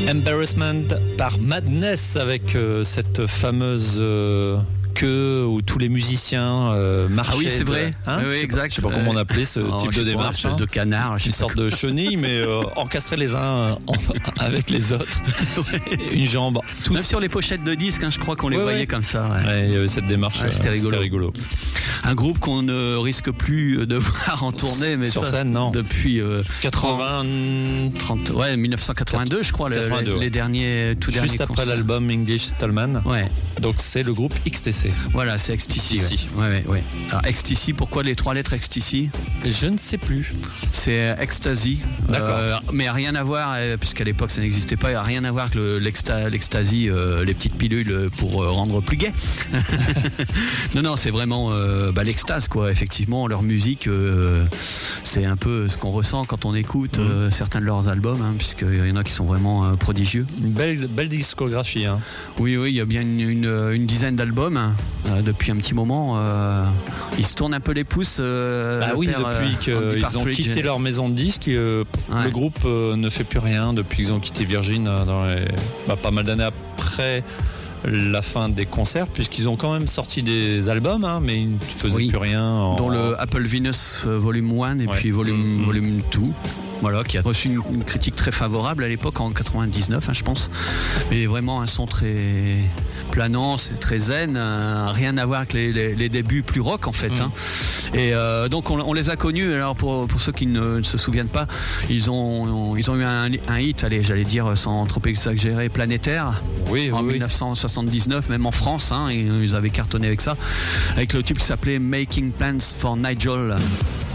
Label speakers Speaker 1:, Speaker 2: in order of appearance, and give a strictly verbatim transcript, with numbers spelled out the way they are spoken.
Speaker 1: Embarrassment par Madness avec euh, cette fameuse euh, queue où tous les musiciens euh, marchaient.
Speaker 2: Ah oui, c'est vrai.
Speaker 1: De, hein,
Speaker 2: oui, oui, exact.
Speaker 1: Je sais pas comment on appelait ce
Speaker 2: oh,
Speaker 1: type de démarche.
Speaker 2: Pas, hein. De canard.
Speaker 1: Une sorte de chenille, mais euh, encastrés les uns en, avec les autres. Ouais. Une jambe. Tous.
Speaker 2: Même sur les pochettes de disques, hein, je crois qu'on les ouais, voyait ouais. comme ça. Ouais.
Speaker 1: Ouais, il y avait cette démarche.
Speaker 2: Ouais, c'était,
Speaker 1: euh,
Speaker 2: rigolo.
Speaker 1: c'était rigolo.
Speaker 2: Un groupe qu'on ne risque plus de voir en tournée, mais
Speaker 1: sur
Speaker 2: ça,
Speaker 1: scène, non.
Speaker 2: Depuis euh,
Speaker 1: quatre-vingts,
Speaker 2: trente, ouais, dix-neuf cent quatre-vingt-deux, je crois, quatre-vingt-deux, les, ouais. les derniers, tout derniers.
Speaker 1: Juste après
Speaker 2: concerts.
Speaker 1: l'album English Settlement.
Speaker 2: Ouais.
Speaker 1: Donc c'est le groupe X T C.
Speaker 2: Voilà, c'est X T C. Ouais. Ouais, ouais, ouais. Alors X T C, pourquoi les trois lettres X T C ?
Speaker 1: Je ne sais plus.
Speaker 2: C'est Ecstasy.
Speaker 1: D'accord.
Speaker 2: Euh, mais rien à voir, euh, puisqu'à l'époque ça n'existait pas, rien à voir avec le, l'exta, l'Ecstasy, euh, les petites pilules pour euh, rendre plus gai. non, non, c'est vraiment euh, bah, l'extase, quoi. Effectivement, leur musique, euh, c'est un peu ce qu'on ressent quand on écoute euh, mmh. certains de leurs albums, hein, puisqu'il y en a qui sont vraiment euh, prodigieux.
Speaker 1: Une belle, belle discographie. Hein.
Speaker 2: Oui, oui, il y a bien une, une, une dizaine d'albums hein, euh, depuis un petit moment. Euh, ils se tournent un peu les pouces. Euh,
Speaker 1: bah oui,
Speaker 2: père,
Speaker 1: depuis qu'ils ont quitté leur maison de disques, euh, ouais. le groupe euh, ne fait plus rien depuis qu'ils ont quitté Virgin euh, dans les, bah, pas mal d'années après la fin des concerts, puisqu'ils ont quand même sorti des albums, hein, mais ils ne faisaient oui. plus rien. En...
Speaker 2: Dont le Apple Venus euh, Volume un et ouais. puis Volume, mmh. volume deux. Voilà, qui a reçu une, une critique très favorable à l'époque en quatre-vingt-dix-neuf, hein, je pense. Mais vraiment un son très planant, c'est très zen, hein, rien à voir avec les, les, les débuts plus rock en fait. Mmh. Hein. Et euh, donc on, on les a connus. Alors pour, pour ceux qui ne, ne se souviennent pas, ils ont, ont ils ont eu un, un hit, allez, j'allais dire sans trop exagérer, planétaire.
Speaker 1: Oui,
Speaker 2: en
Speaker 1: oui,
Speaker 2: dix-neuf cent soixante-dix-neuf, même en France, hein, ils, ils avaient cartonné avec ça, avec le tube qui s'appelait Making Plans for Nigel.